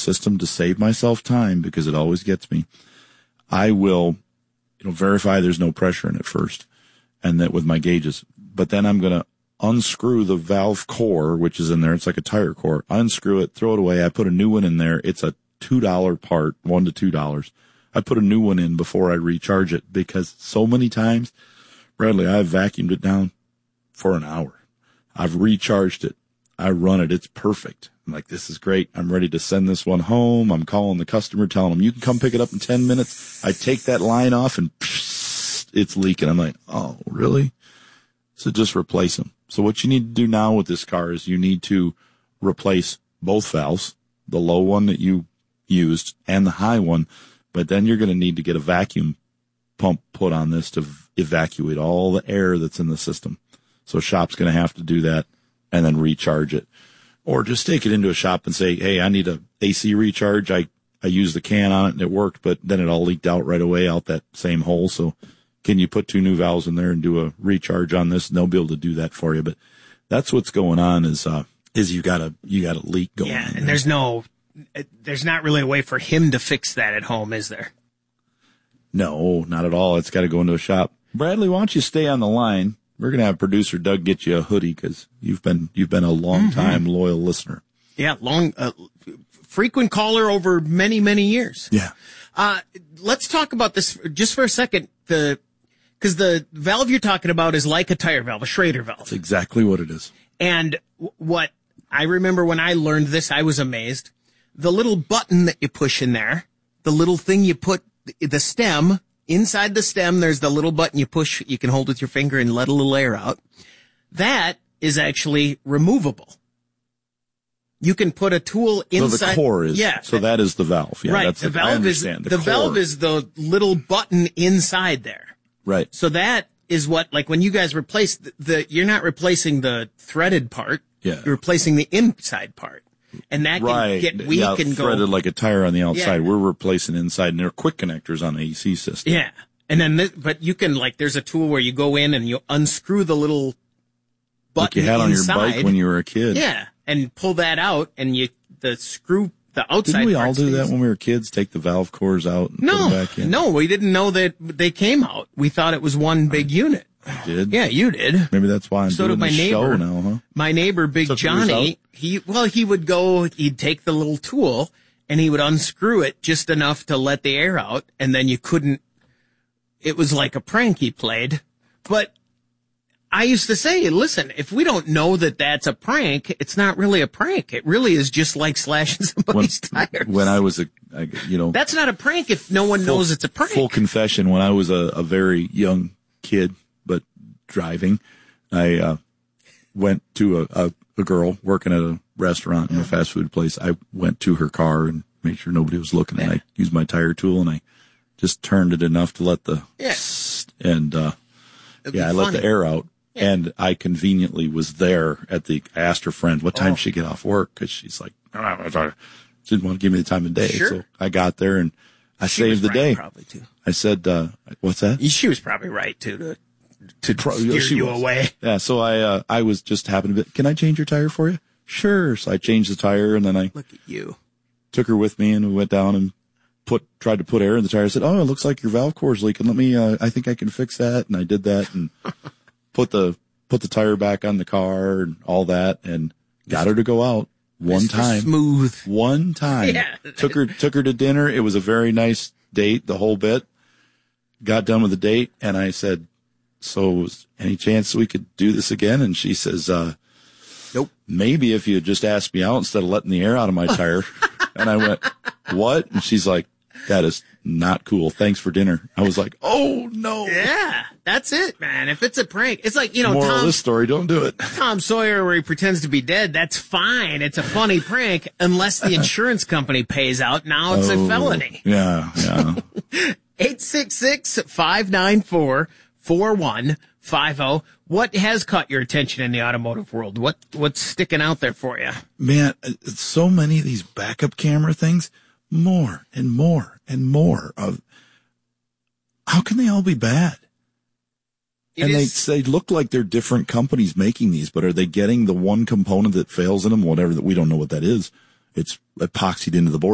system to save myself time, because it always gets me. I will, verify there's no pressure in it first, and that with my gauges. But then I'm going to unscrew the valve core, which is in there. It's like a tire core. Unscrew it, throw it away. I put a new one in there. It's a $2 part, $1 to $2. I put a new one in before I recharge it, because so many times, Bradley, I've vacuumed it down for an hour. I've recharged it. I run it. It's perfect. I'm like, this is great. I'm ready to send this one home. I'm calling the customer, telling them, you can come pick it up in 10 minutes. I take that line off and it's leaking. I'm like, oh, really? So just replace them. So what you need to do now with this car is you need to replace both valves, the low one that you used and the high one. But then you're going to need to get a vacuum pump put on this to evacuate all the air that's in the system. So shop's going to have to do that and then recharge it. Or just take it into a shop and say, hey, I need a AC recharge. I used the can on it and it worked, but then it all leaked out right away out that same hole. So can you put 2 new valves in there and do a recharge on this? And they'll be able to do that for you. But that's what's going on is you got a leak going on. Yeah, and there's not really a way for him to fix that at home, is there? No, not at all. It's got to go into a shop. Bradley, why don't you stay on the line? We're going to have producer Doug get you a hoodie, because you've been a long time loyal listener. Yeah, frequent caller over many, many years. Yeah. Let's talk about this just for a second. Because the valve you're talking about is like a tire valve, a Schrader valve. That's exactly what it is. And what I remember when I learned this, I was amazed. The little button that you push in there, the little thing you put, the stem, inside the stem, there's the little button you push, you can hold with your finger and let a little air out. That is actually removable. You can put a tool inside. So the core is, so that is the valve. Yeah, right. That's the valve is, the valve is the little button inside there. Right. So that is what, like when you guys replace you're not replacing the threaded part. Yeah. You're replacing the inside part. And that can get weak and go. Threaded like a tire on the outside. Yeah. We're replacing inside, and they're quick connectors on the AC system. Yeah. And then, but you can, like, there's a tool where you go in and you unscrew the little button like you had on inside. your bike when you were a kid. Yeah. And pull that out, and the outside. Didn't we all do stays. that when we were kids? Take the valve cores out and put them back in? No, we didn't know that they came out. We thought it was one big unit. I did? Yeah, you did. Maybe that's why I'm doing my this neighbor show now, huh? My neighbor, Big Johnny, he'd take the little tool and he would unscrew it just enough to let the air out, and then it was like a prank he played. But I used to say, listen, if we don't know that that's a prank, it's not really a prank. It really is just like slashing somebody's tires. When I was that's not a prank if no one knows it's a prank. Full confession, when I was a very young kid, but driving, I went to a girl working at a restaurant in a fast food place. I went to her car and made sure nobody was looking, and I used my tire tool and I just turned it enough to let I let the air out. Yeah. And I conveniently was there I asked her friend, what time did she get off work? Cause she's like, she didn't want to give me the time of day. Sure. So I got there and I saved the day. Probably too. I said, what's that? She was probably right to steer you away. Yeah. So I was just happened to be, can I change your tire for you? Sure. So I changed the tire, and then I look at you, took her with me, and we went down and tried to put air in the tire. I said, oh, it looks like your valve core is leaking. Let me, I think I can fix that. And I did that and put the tire back on the car and all that, and got her to go out one time. Smooth. One time. Yeah. Took her to dinner. It was a very nice date, the whole bit. Got done with the date, and I said, so any chance we could do this again? And she says, nope. Maybe if you had just asked me out instead of letting the air out of my tire. And I went, what? And she's like, that is not cool. Thanks for dinner. I was like, oh no. Yeah, that's it, man. If it's a prank, it's like, moral of this story, don't do it. Tom Sawyer, where he pretends to be dead, that's fine. It's a funny prank unless the insurance company pays out. Now it's a felony. Yeah. 866-594-4150. What has caught your attention in the automotive world? What's sticking out there for you? Man, so many of these backup camera things, more and more and more of, how can they all be bad? They look like they're different companies making these, but are they getting the one component that fails in them, whatever, that we don't know what that is? It's epoxied into the board.